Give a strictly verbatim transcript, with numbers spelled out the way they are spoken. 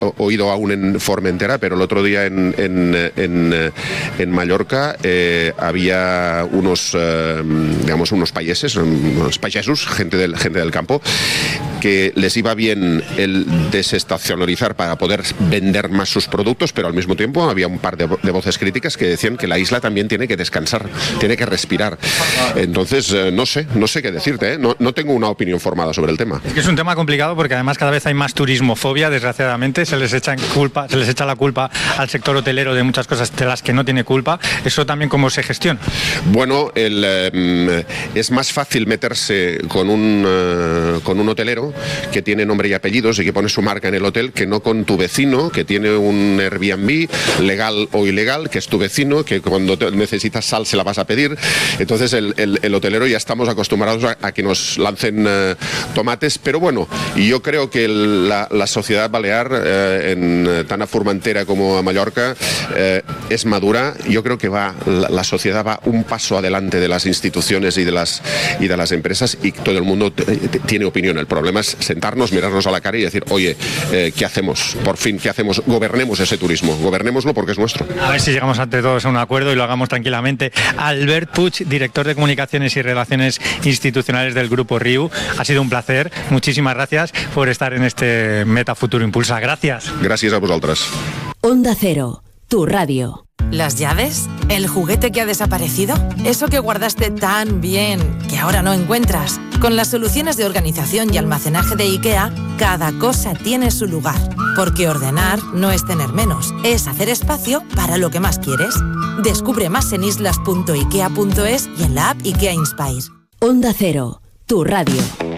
oído aún en Formentera, pero el otro día en, en, en, en Mallorca eh, había unos, eh, digamos, unos payeses, unos payesos, gente del, gente del campo, que les iba bien el desestacionalizar para poder vender más sus productos, pero al mismo tiempo había un par de, de voces críticas que decían que la isla también tiene que descansar, tiene que respirar. Entonces, eh, no sé, no sé qué decirte, ¿eh? no, no tengo una opinión formada sobre el tema. Es que es un tema complicado porque además cada vez hay más turismofobia, desgraciadamente, se les echa en culpa, se les echa la culpa al sector hotelero de muchas cosas de las que no tiene culpa. ¿Eso también cómo se gestiona? Bueno, el, eh, es más fácil meterse con un, eh, con un hotelero que tiene nombre y apellidos y que pone su marca en el hotel, que no con tu vecino, que tiene un Airbnb, legal o ilegal, que es tu vecino, que cuando te necesitas sal se la vas a pedir. Entonces el, el, el hotelero ya estamos acostumbrados a, a que nos lancen eh, tomates, pero bueno, y yo creo que el, la, la sociedad balear, eh, en, tan a Formentera como a Mallorca, eh, es madura. Yo creo que va la, la sociedad va un paso adelante de las instituciones y de las, y de las empresas, y todo el mundo tiene opinión. El problema es sentarnos, mirarnos a la cara y decir, oye, eh, ¿qué hacemos? Por fin, ¿qué hacemos? Gobernemos ese turismo, gobernémoslo porque es nuestro. A ver si llegamos ante todos a un acuerdo y lo hagamos tranquilamente. Albert Puig, director de Comunicaciones y Relaciones Institucionales del Grupo Riu, ha sido un placer. Muchísimas gracias por estar en este Meta Futuro Impulsa. Gracias. Gracias a vosotras. Onda Cero, tu radio. ¿Las llaves? ¿El juguete que ha desaparecido? ¿Eso que guardaste tan bien que ahora no encuentras? Con las soluciones de organización y almacenaje de IKEA, cada cosa tiene su lugar. Porque ordenar no es tener menos, es hacer espacio para lo que más quieres. Descubre más en islas punto ikea punto es y en la app IKEA Inspire. Onda Cero, tu radio.